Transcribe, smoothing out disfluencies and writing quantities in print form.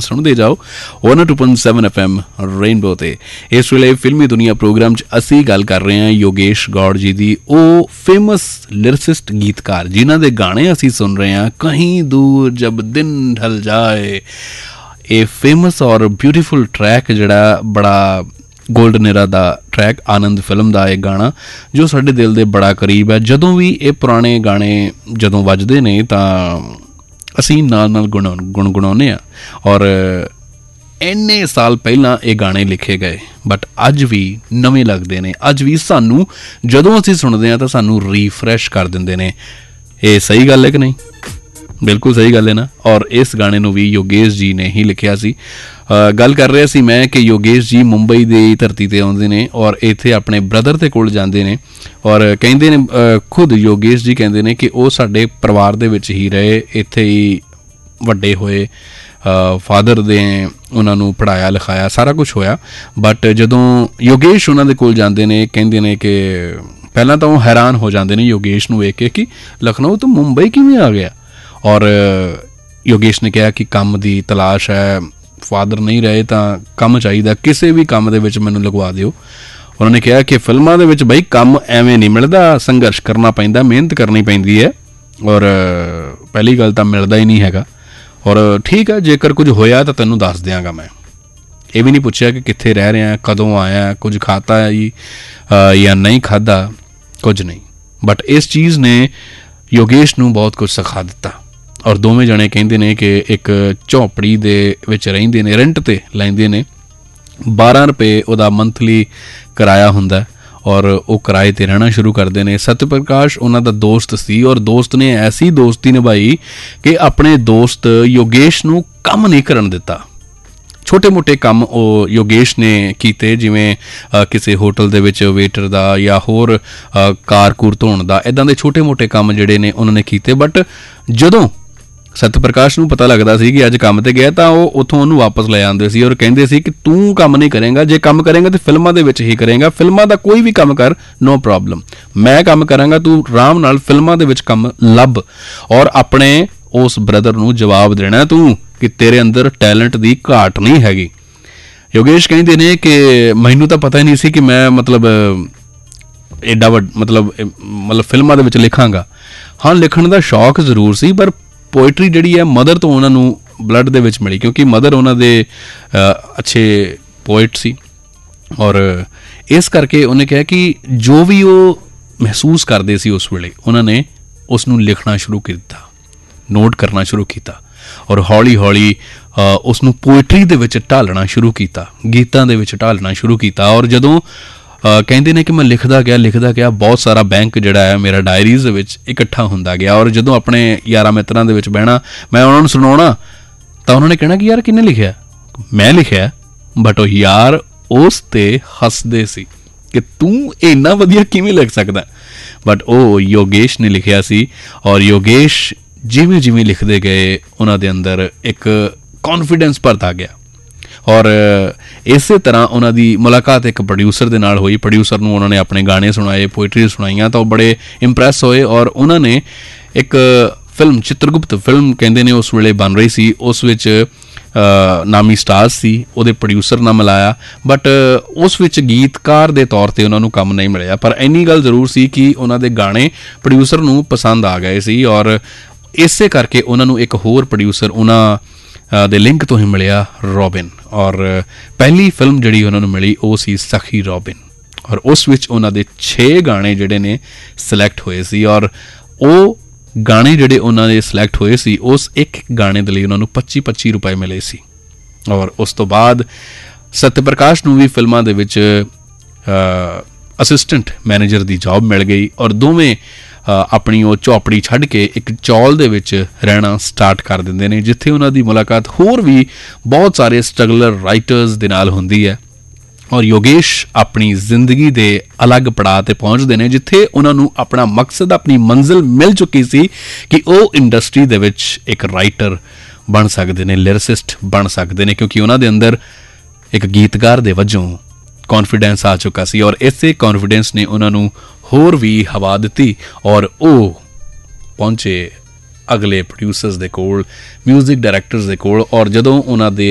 सुनते जाओ 102.7 FM rainbow ते। इस वेले फिल्मी दुनिया प्रोग्राम च असी गल कर रहे हैं योगेश गौड़ जी दी, ओ फेमस लिरिसिस्ट गीतकार जिन्हां दे गाने असी सुन रहे हैं। कहीं दूर जब दिन ढल जाए, ये फेमस और ब्यूटीफुल ट्रैक जिहड़ा बड़ा गोल्डन एरा दा ट्रैक, आनंद फिल्म दा एक गाना जो साडे दिल दे बड़ा करीब है। जदों भी ये पुराने गाने जदों वजदे ने तां असीं नाल नाल गुणगुणाउने आ। और इन्ने साल पहलां ये गाने लिखे गए बट अज भी नवे लगदे ने, अज भी सानू जदों असीं सुणदे आ तां सानू रीफ्रैश कर दिंदे ने। ये सही गल है कि नहीं? बिल्कुल सही गल है ना। और इस गाने नूं भी योगेश जी ने ही लिखिया सी। गल कर रहा सी मैं कि योगेश जी मुंबई की धरती ते आउंदे ने और इत्थे अपने ब्रदर दे कोल जांदे ने और कहिंदे ने, खुद योगेश जी कहिंदे ने कि वो साडे परिवार दे विच ही रहे, इत्थे ही वड्डे होए, फादर ने उन्हां नूं पढ़ाया लिखाया, सारा कुछ होया। बट जदों योगेश उन्हां दे कोल जांदे ने, कहिंदे ने कि पहलां तां वो हैरान हो जांदे ने योगेश नूं वेख के कि लखनऊ तो मुंबई किवें आ गया। और योगेश ने कहा कि काम की तलाश है, फादर नहीं रहे तो काम चाहिए, किसी भी काम दे विच मैनूं लगवा दिओ। उन्होंने कहा कि फिल्मां दे विच बई काम एवें नहीं मिलता, संघर्ष करना पैंदा, मेहनत करनी पैंदी है और पहली गल तां मिलदा ही नहीं हैगा। और ठीक है, जेकर कुछ होया तो तैनूं दस दियांगा मैं। ये भी नहीं पूछा कि कित्थे रह रहे हैं, कदों आया, कुछ खाता है जी या नहीं खादा, कुछ नहीं। बट इस चीज़ ने योगेश नूं बहुत कुछ सिखा दिता। और दोवें जने कहिंदे ने कि एक झोपड़ी दे विच रहिंदे ने, रेंट ते लैंदे ने, 12 रुपए उहदा मंथली किराया हुंदा और वो किराए ते रहना शुरू करते हैं। सत्यप्रकाश उन्हां दा दोस्त सी और दोस्त ने ऐसी दोस्ती निभाई कि अपने दोस्त योगेश नूं कम नहीं करन दिता। छोटे मोटे काम वो योगेश ने कीते, जिवें किसी होटल दे विच वेटर दा या होर कार कूर धोण दा, इदां दे छोटे मोटे काम जिहड़े ने उन्होंने कीते। बट जदों सत्यप्रकाश नूं पता लगदा सी कि अज काम ते गया तां वो उत्थों उहनूं वापस ले आंदे सी और कहिंदे सी कि तूं काम नहीं करेंगा, जे काम करेंगा तो फिल्मां दे विच ही करेंगा, फिल्मां दा कोई भी काम कर, नो प्रॉब्लम, मैं काम करांगा, तू आराम नाल फिल्मां दे विच काम लभ। और अपने उस ब्रदर नूं जवाब देना तूं कि तेरे अंदर टैलेंट दी घाट नहीं हैगी। योगेश कहिंदे ने कि मैनूं तां पता ही नहीं सी कि मैं मतलब एडा मतलब फिल्मां दे विच लिखांगा। हाँ, लिखण दा शौक जरूर सी, पर पोइट्री जिहड़ी है मदर तो उन्हां नूं ब्लड दे विच मिली, क्योंकि मदर उन्हां दे अच्छे पोइट सी। और इस करके उन्हें कहा कि जो भी वो महसूस करते सी उस वेले उन्होंने उसनूं लिखना शुरू किया, नोट करना शुरू किया और हौली हौली उसनूं पोइट्री दे विच ढालना शुरू किया, गीतां दे विच ढालना शुरू किया। और जदों कहते हैं कि मैं लिखदा गया बहुत सारा बैंक जिहड़ा है मेरा डायरीज़ दे विच इकट्ठा हुंदा गया। और जदों अपने यारां मित्रां दे विच बहना, मैं उन्हां नूं सुणाउणा तां उन्होंने कहना कि यार किन्ने लिखिया, मैं लिखिया। बट वो यार उस ते हसदे सी कि तूं इन्ना वधिया किवें लिख सकदा। बट वो योगेश ने लिखिया सी और योगेश जिवें जिवें लिखते गए उन्हां दे अंदर एक कॉन्फिडेंस भरता गया। और इस तरह उन्होंने मुलाकात एक प्रोड्यूसर के नाल हुई। प्रोड्यूसर नूं उन्होंने अपने गाने सुनाए, पोइट्री सुनाइयां, तो बड़े इंप्रैस होए और उन्होंने एक फिल्म चित्रगुप्त फिल्म कहते हैं उस वेले बन रही सी, उस विच नामी स्टार्स सी उहदे प्रोड्यूसर नाल मिलाया। बट उस विच गीतकार के तौर पर उन्होंने काम नहीं मिलिया। पर इन्नी गल जरूर सी कि उन्होंने गाने प्रोड्यूसर नूं पसंद आ गए सी और इसे करके उन्होंने एक होर प्रोड्यूसर उन्हां दे लिंक तो ही मिलिया, रॉबिन। और पहली फिल्म जिहड़ी उन्होंने मिली वो सी सखी रॉबिन और उस विच उन्हां दे 6 गाने जिहड़े ने सिलेक्ट होए सी। और वो गाने जिहड़े उन्हां दे सिलेक्ट होए सी उस एक गाने दे लई उन्हां नूं 25-25 रुपए मिले सी। और उस तो बाद सत्यप्रकाश नूं भी फिल्मां दे विच असिस्टेंट मैनेजर दी जॉब मिल गई और दोवें अपनी वो झोपड़ी छड्ड के एक चौल दे विच रहना स्टार्ट कर दिंदे ने, जिथे उन्हां दी मुलाकात होर भी बहुत सारे स्ट्रगलर राइटर्स दे नाल हुंदी है। और योगेश अपनी जिंदगी दे अलग पड़ाव ते पहुंचते हैं जिथे उन्होंने अपना मकसद, अपनी मंजिल मिल चुकी सी कि वो इंडस्ट्री दे विच एक राइटर बन सकते हैं, लिरिसिस्ट बन सकते हैं, क्योंकि उन्होंने अंदर एक गीतकार दे वजों कॉन्फिडेंस आ चुका सी। और इसे कॉन्फिडेंस ने उन्होंने होर भी हवा दी और वो पहुंचे अगले प्रोड्यूसर्स दे कोल, म्यूजिक डायरैक्टर्स दे कोल। और जदों उन्हां दे